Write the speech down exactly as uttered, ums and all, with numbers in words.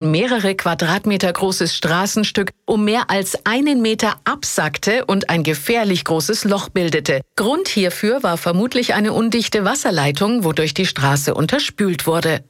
ein mehrere Quadratmeter großes Straßenstück um mehr als einen Meter absackte und ein gefährlich großes Loch bildete. Grund hierfür war vermutlich eine undichte Wasserleitung, wodurch die Straße unterspült wurde.